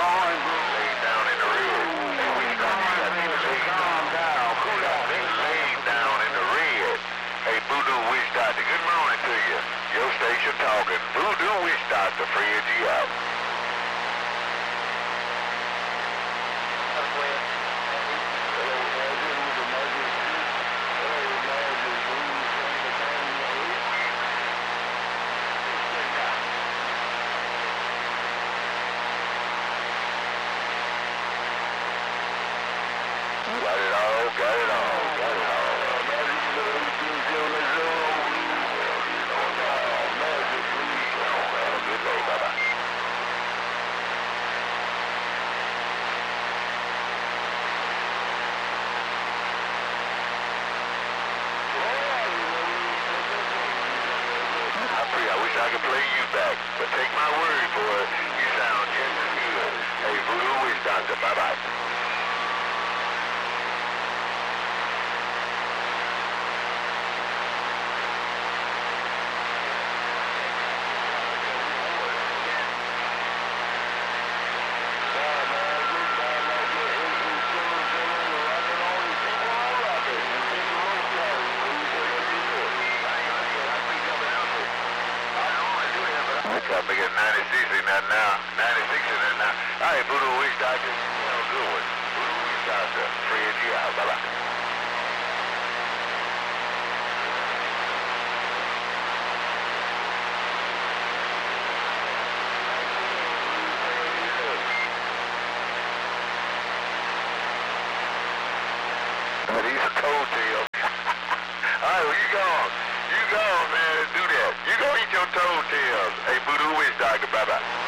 going? Lay down in the red. Hey, witch doctor, you got me laid Calm down. Cool got down. me laid down in the red. Hey, Voodoo Witch Doctor, good morning to you. Your station talking. Voodoo Witch Doctor, Fred G out. Got it all, got it all, got it all. Good day, bye-bye. I wish I could play you back, but take my word for it, you sound just as good. Hey, Voodoo Witch Doctor, bye-bye. I'm making 96 in that now. 96 in that now. All right, Voodoo Witch Doctor. Good one. Voodoo Witch Doctor. Fred G out. Bye-bye. These are cold tails. All right, well, you gone. You gone, man. Do that. You go eat your toe tails. Hey, Voodoo Witch Doctor. Bye-bye.